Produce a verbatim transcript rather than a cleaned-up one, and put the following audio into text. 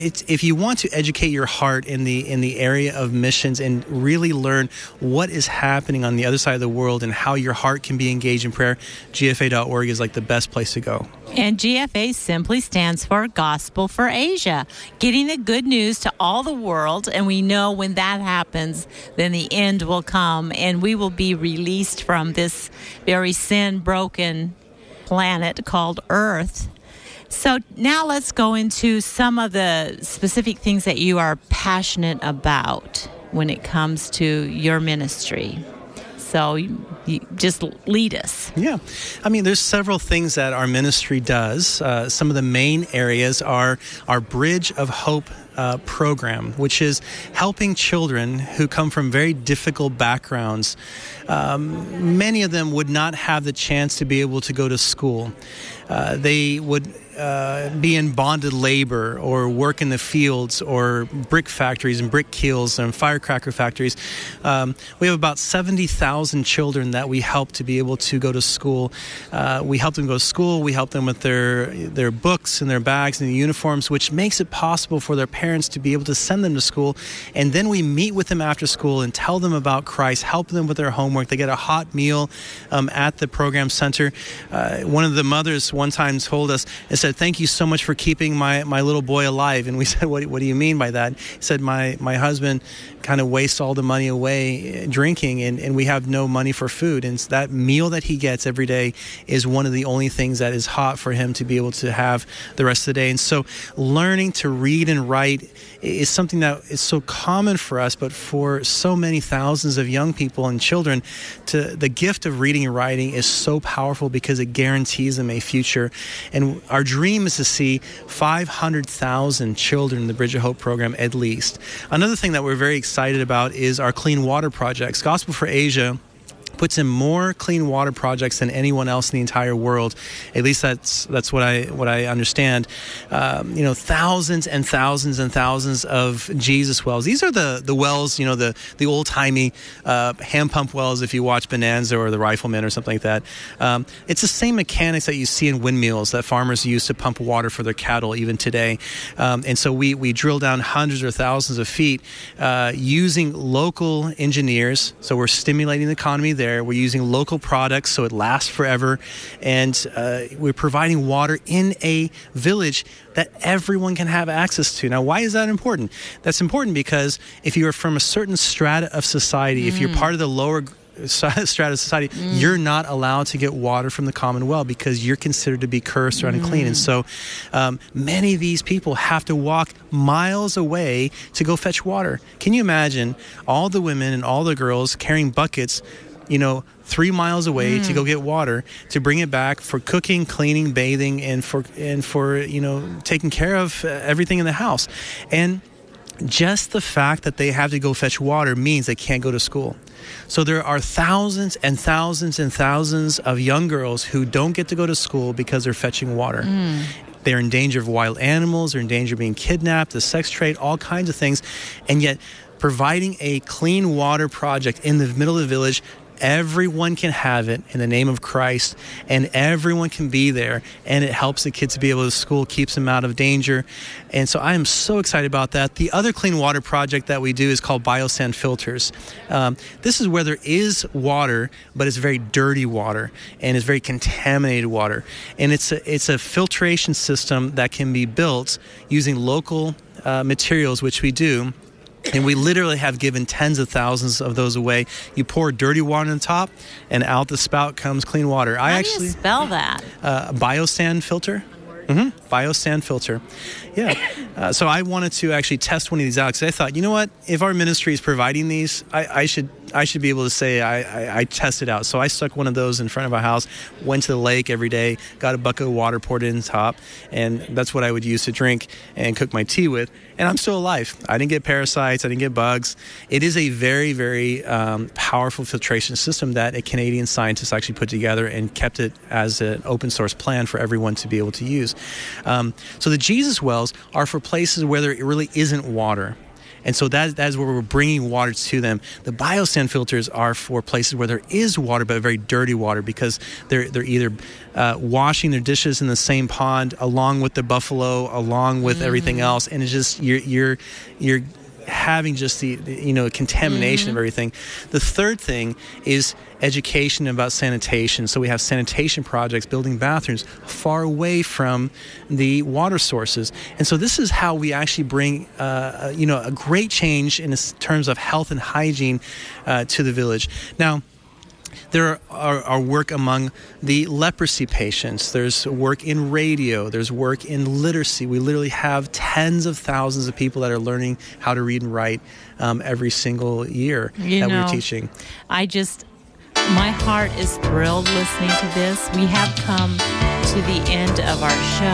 It's, if you want to educate your heart in the in the area of missions and really learn what is happening on the other side of the world and how your heart can be engaged in prayer, G F A dot org is like the best place to go. And G F A simply stands for Gospel for Asia, getting the good news to all the world. And we know when that happens, then the end will come and we will be released from this very sin-broken planet called Earth. So now let's go into some of the specific things that you are passionate about when it comes to your ministry. So you, you just lead us. Yeah. I mean, there's several things that our ministry does. Uh, some of the main areas are our Bridge of Hope uh, program, which is helping children who come from very difficult backgrounds. Um, many of them would not have the chance to be able to go to school. Uh, they would uh, be in bonded labor or work in the fields or brick factories and brick kilns and firecracker factories. Um, we have about seventy thousand children that we help to be able to go to school. Uh, we help them go to school. We help them with their their books and their bags and their uniforms, which makes it possible for their parents to be able to send them to school. And then we meet with them after school and tell them about Christ, help them with their homework. They get a hot meal um, at the program center. Uh, one of the mothers one time told us and said, "Thank you so much for keeping my, my little boy alive." And we said, what, what do you mean by that? He said, my, my husband kind of wastes all the money away drinking, and, and we have no money for food. And that meal that he gets every day is one of the only things that is hot for him to be able to have the rest of the day. And so learning to read and write is something that is so common for us, but for so many thousands of young people and children, to the gift of reading and writing is so powerful because it guarantees them a future. And our dream is to see five hundred thousand children in the Bridge of Hope program at least. Another thing that we're very excited about is our clean water projects. Gospel for Asia puts in more clean water projects than anyone else in the entire world. At least that's that's what I what I understand. Um, you know, thousands and thousands and thousands of Jesus wells. These are the the wells, you know, the the old timey uh, hand pump wells. If you watch Bonanza or The Rifleman or something like that, um, it's the same mechanics that you see in windmills that farmers use to pump water for their cattle even today. Um, and so we we drill down hundreds or thousands of feet uh, using local engineers. So we're stimulating the economy there. We're using local products so it lasts forever, and uh, we're providing water in a village that everyone can have access to. Now, why is that important? That's important because if you are from a certain strata of society, mm. if you're part of the lower strata of society, mm. you're not allowed to get water from the common well because you're considered to be cursed or unclean. Mm. And so um, many of these people have to walk miles away to go fetch water. Can you imagine all the women and all the girls carrying buckets, you know, three miles away mm. to go get water, to bring it back for cooking, cleaning, bathing, and for, and for, you know, taking care of everything in the house. And just the fact that they have to go fetch water means they can't go to school. So there are thousands and thousands and thousands of young girls who don't get to go to school because they're fetching water. Mm. They're in danger of wild animals, they're in danger of being kidnapped, the sex trade, all kinds of things. And yet providing a clean water project in the middle of the village, everyone can have it in the name of Christ, and everyone can be there, and it helps the kids to be able to school, keeps them out of danger. And so I am so excited about that. The other clean water project that we do is called Biosand Filters. Um, this is where there is water, but it's very dirty water, and it's very contaminated water. And it's a, it's a filtration system that can be built using local uh, materials, which we do. And we literally have given tens of thousands of those away. You pour dirty water on the top, and out the spout comes clean water. How I do actually you spell that? Uh, Biosand Filter. Mm-hmm. Biosand Filter. Yeah. Uh, so I wanted to actually test one of these out because I thought, you know what? If our ministry is providing these, I, I should I should be able to say I, I, I tested out. So I stuck one of those in front of our house, went to the lake every day, got a bucket of water, poured it in the top, and that's what I would use to drink and cook my tea with. And I'm still alive. I didn't get parasites. I didn't get bugs. It is a very, very um, powerful filtration system that a Canadian scientist actually put together and kept it as an open source plan for everyone to be able to use. Um, so the Jesus wells are for places where there really isn't water. And so that, that is where we're bringing water to them. The biosand filters are for places where there is water, but very dirty water, because they're they're either uh, washing their dishes in the same pond along with the buffalo, along with mm. everything else, and it's just you're you're you're having just the, the you know contamination mm-hmm. of everything. The third thing is education about sanitation. So we have sanitation projects, building bathrooms far away from the water sources. And so this is how we actually bring uh, you know a great change in terms of health and hygiene uh, to the village. Now, there are, are work among the leprosy patients. There's work in radio. There's work in literacy. We literally have tens of thousands of people that are learning how to read and write um, every single year you that know, we're teaching. I just, my heart is thrilled listening to this. We have come to the end of our show.